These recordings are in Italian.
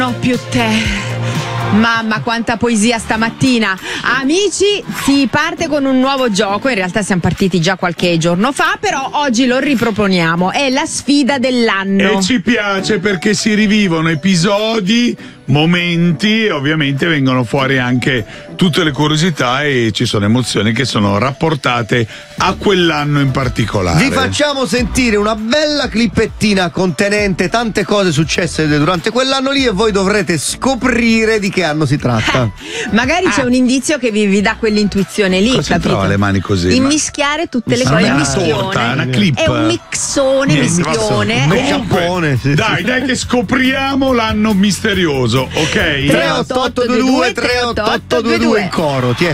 Non più te. Mamma, quanta poesia stamattina. Amici, si parte con un nuovo gioco. In realtà siamo partiti già qualche giorno fa, però oggi lo riproponiamo. È la sfida dell'anno. E ci piace perché si rivivono episodi, momenti, e ovviamente vengono fuori anche tutte le curiosità e ci sono emozioni che sono rapportate a quell'anno in particolare. Vi facciamo sentire una bella clippettina contenente tante cose successe durante quell'anno lì e voi dovrete scoprire di che anno si tratta. Magari c'è un indizio che vi dà quell'intuizione lì. Cosa trova le mani così? Immischiare tutte le cose. È una torta, una clip. È un mixone, mischione. Comunque, dai che scopriamo l'anno misterioso, ok? 38822 38822 in coro, ti è.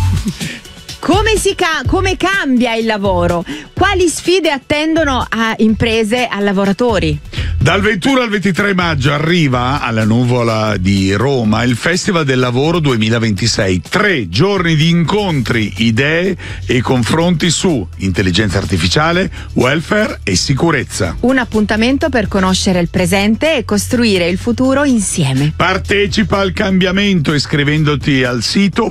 Come cambia il lavoro? Quali sfide attendono a imprese, a lavoratori? Dal 21 al 23 maggio arriva alla Nuvola di Roma il Festival del Lavoro 2026. 3 giorni di incontri, idee e confronti su intelligenza artificiale, welfare e sicurezza. Un appuntamento per conoscere il presente e costruire il futuro insieme. Partecipa al cambiamento iscrivendoti al sito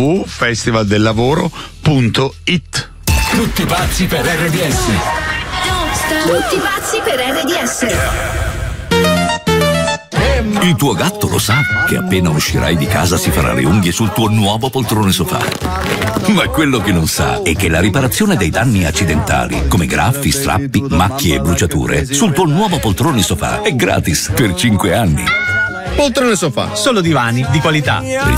www.festivaldellavoro.it. Tutti pazzi per RDS. Tutti pazzi per RDS. Il tuo gatto lo sa che appena uscirai di casa si farà le unghie sul tuo nuovo poltrone sofà. Ma quello che non sa è che la riparazione dei danni accidentali, come graffi, strappi, macchie e bruciature, sul tuo nuovo poltrone sofà è gratis per 5 anni. Poltrone sofà, solo divani di qualità. Per